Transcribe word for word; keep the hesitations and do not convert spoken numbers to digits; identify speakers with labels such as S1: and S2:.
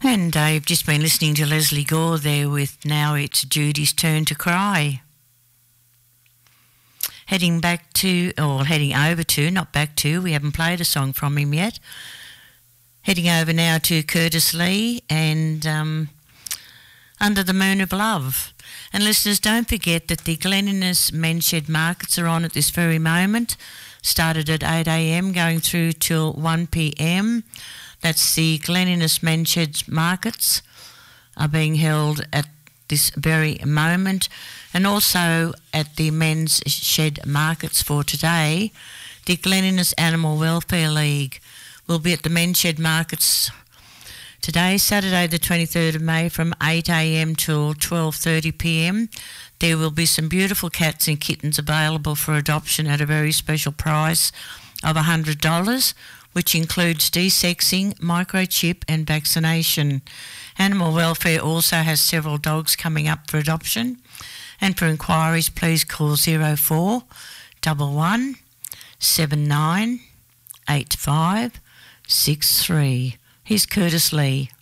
S1: And uh, you've just been listening to Leslie Gore there with Now It's Judy's Turn to Cry. Heading back to, or heading over to, not back to, we haven't played a song from him yet. Heading over now to Curtis Lee and um, Under the Moon of Love. And listeners, don't forget that the Glen Innes Men's Shed markets are on at this very moment. Started at eight a m going through till one p m. That's the Glen Innes Men's Shed markets are being held at this very moment, and also at the Men's Shed markets for today. The Glen Innes Animal Welfare League will be at the Men's Shed markets today, Saturday the twenty-third of May, from eight a m till twelve thirty p m. There will be some beautiful cats and kittens available for adoption at a very special price of one hundred dollars, which includes desexing, microchip and vaccination. Animal Welfare also has several dogs coming up for adoption. And for inquiries, please call zero four one one seven nine eight five six three. Here's Curtis Lee.